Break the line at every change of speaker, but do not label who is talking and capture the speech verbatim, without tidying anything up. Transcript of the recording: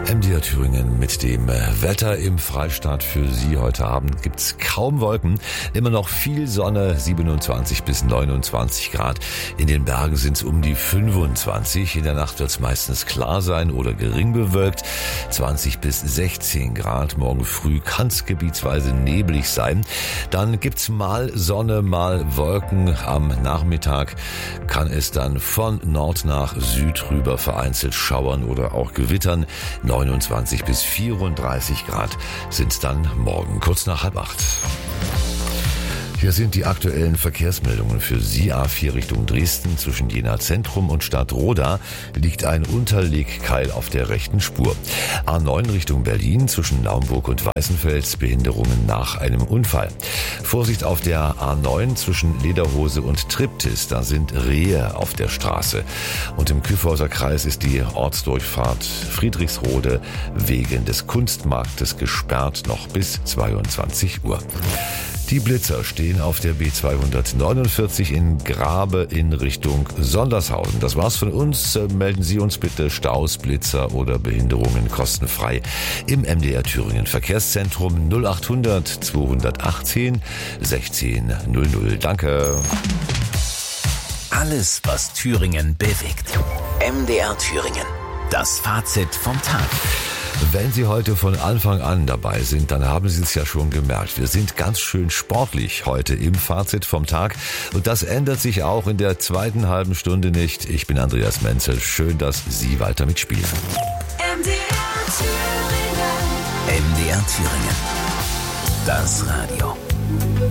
M D R Thüringen mit dem Wetter im Freistaat für Sie. Heute Abend gibt's kaum Wolken, immer noch viel Sonne, siebenundzwanzig bis neunundzwanzig Grad. In den Bergen sind's um die fünfundzwanzig. In der Nacht wird's meistens klar sein oder gering bewölkt, zwanzig bis sechzehn Grad. Morgen früh kann's gebietsweise neblig sein. Dann gibt's mal Sonne, mal Wolken. Am Nachmittag kann es dann von Nord nach Süd rüber vereinzelt schauern oder auch gewittern. neunundzwanzig bis vierunddreißig Grad sind's dann morgen, kurz nach halb acht. Hier sind die aktuellen Verkehrsmeldungen für Sie. A vier Richtung Dresden zwischen Jena Zentrum und Stadtroda liegt ein Unterlegkeil auf der rechten Spur. A neun Richtung Berlin zwischen Naumburg und Weißenfels Behinderungen nach einem Unfall. Vorsicht auf der A neun zwischen Lederhose und Triptis, da sind Rehe auf der Straße. Und im Kyffhäuser Kreis ist die Ortsdurchfahrt Friedrichsrode wegen des Kunstmarktes gesperrt noch bis zweiundzwanzig Uhr. Die Blitzer stehen auf der B zweihundertneunundvierzig in Grabe in Richtung Sondershausen. Das war's von uns. Melden Sie uns bitte Staus, Blitzer oder Behinderungen kostenfrei im M D R Thüringen Verkehrszentrum null achthundert zweihundertachtzehn sechzehn null null. Danke.
Alles, was Thüringen bewegt. M D R Thüringen. Das Fazit vom Tag.
Wenn Sie heute von Anfang an dabei sind, dann haben Sie es ja schon gemerkt. Wir sind ganz schön sportlich heute im Fazit vom Tag. Und das ändert sich auch in der zweiten halben Stunde nicht. Ich bin Andreas Menzel. Schön, dass Sie weiter mitspielen.
M D R Thüringen.
M D R Thüringen. Das Radio.